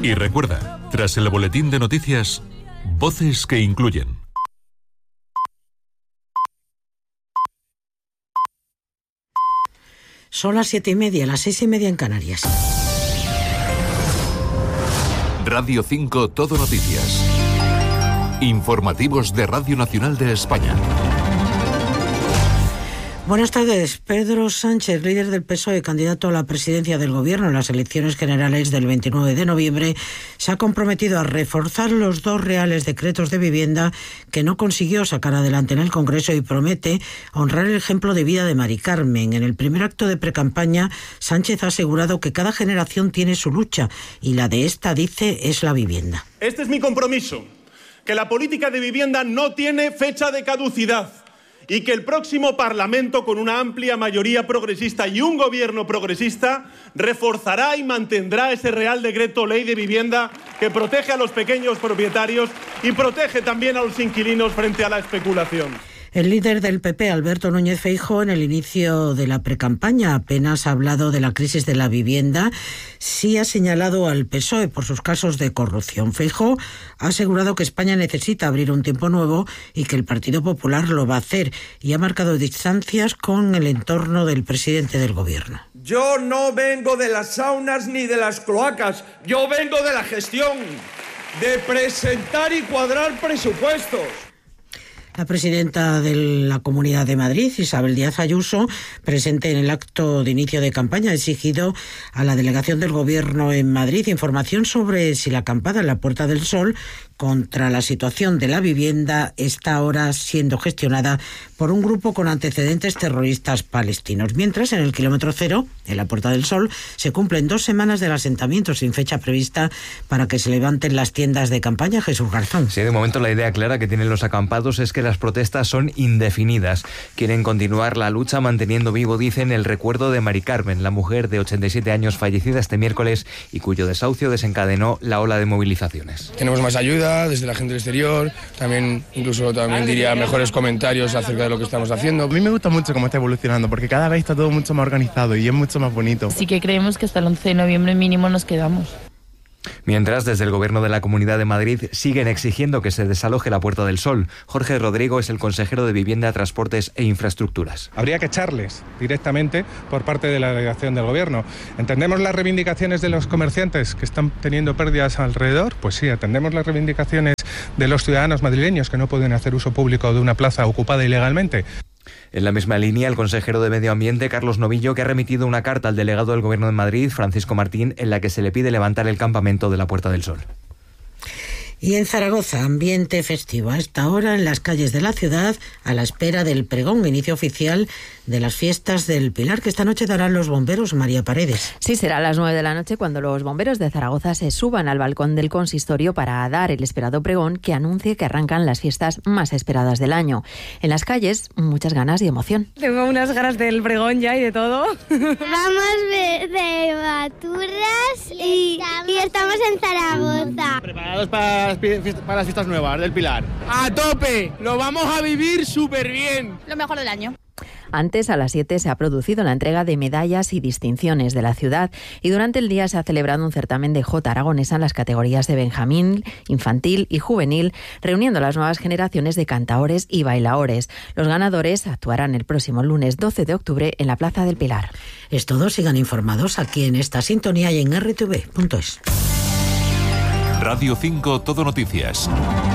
Y recuerda, tras el boletín de noticias, voces que incluyen. Son las 7:30, las 6:30 en Canarias. Radio 5 Todo Noticias. Informativos de Radio Nacional de España. Buenas tardes. Pedro Sánchez, líder del PSOE, candidato a la presidencia del Gobierno en las elecciones generales del 29 de noviembre, se ha comprometido a reforzar los 2 reales decretos de vivienda que no consiguió sacar adelante en el Congreso y promete honrar el ejemplo de vida de Mari Carmen. En el primer acto de precampaña, Sánchez ha asegurado que cada generación tiene su lucha y la de esta, dice, es la vivienda. Este es mi compromiso, que la política de vivienda no tiene fecha de caducidad y que el próximo Parlamento, con una amplia mayoría progresista y un gobierno progresista, reforzará y mantendrá ese Real Decreto Ley de Vivienda que protege a los pequeños propietarios y protege también a los inquilinos frente a la especulación. El líder del PP, Alberto Núñez Feijóo, en el inicio de la precampaña apenas ha hablado de la crisis de la vivienda, sí ha señalado al PSOE por sus casos de corrupción. Feijóo ha asegurado que España necesita abrir un tiempo nuevo y que el Partido Popular lo va a hacer, y ha marcado distancias con el entorno del presidente del Gobierno. Yo no vengo de las saunas ni de las cloacas, yo vengo de la gestión, de presentar y cuadrar presupuestos. La presidenta de la Comunidad de Madrid, Isabel Díaz Ayuso, presente en el acto de inicio de campaña, ha exigido a la delegación del Gobierno en Madrid información sobre si la acampada en la Puerta del Sol contra la situación de la vivienda está ahora siendo gestionada por un grupo con antecedentes terroristas palestinos. Mientras, en el kilómetro cero, en la Puerta del Sol, se cumplen 2 semanas del asentamiento sin fecha prevista para que se levanten las tiendas de campaña. Jesús Garzón. Sí, de momento la idea clara que tienen los acampados es que las protestas son indefinidas. Quieren continuar la lucha manteniendo vivo, dicen, el recuerdo de Mari Carmen, la mujer de 87 años fallecida este miércoles y cuyo desahucio desencadenó la ola de movilizaciones. Tenemos más ayuda desde la gente del exterior, también diría mejores comentarios acerca de lo que estamos haciendo. A mí me gusta mucho cómo está evolucionando porque cada vez está todo mucho más organizado y es mucho más bonito. Sí que creemos que hasta el 11 de noviembre mínimo nos quedamos. Mientras, desde el Gobierno de la Comunidad de Madrid siguen exigiendo que se desaloje la Puerta del Sol. Jorge Rodrigo es el consejero de Vivienda, Transportes e Infraestructuras. Habría que echarles directamente por parte de la delegación del Gobierno. ¿Entendemos las reivindicaciones de los comerciantes que están teniendo pérdidas alrededor? Pues sí, atendemos las reivindicaciones de los ciudadanos madrileños que no pueden hacer uso público de una plaza ocupada ilegalmente. En la misma línea, el consejero de Medio Ambiente, Carlos Novillo, que ha remitido una carta al delegado del Gobierno de Madrid, Francisco Martín, en la que se le pide levantar el campamento de la Puerta del Sol. Y en Zaragoza, ambiente festivo a esta hora en las calles de la ciudad, a la espera del pregón, inicio oficial de las fiestas del Pilar, que esta noche darán los bomberos. María Paredes. Sí, será a las 9 de la noche cuando los bomberos de Zaragoza se suban al balcón del consistorio para dar el esperado pregón que anuncie que arrancan las fiestas más esperadas del año. En las calles, muchas ganas y emoción. Tengo unas ganas del pregón ya y de todo. Vamos de Baturras y estamos en Zaragoza. Preparados para las fiestas nuevas del Pilar. ¡A tope! ¡Lo vamos a vivir súper bien! Lo mejor del año. Antes, a las 7, se ha producido la entrega de medallas y distinciones de la ciudad y durante el día se ha celebrado un certamen de jota aragonesa en las categorías de benjamín, infantil y juvenil, reuniendo a las nuevas generaciones de cantaores y bailaores. Los ganadores actuarán el próximo lunes 12 de octubre en la Plaza del Pilar. Es todo, sigan informados aquí en esta sintonía y en rtv.es. Radio 5 Todo Noticias.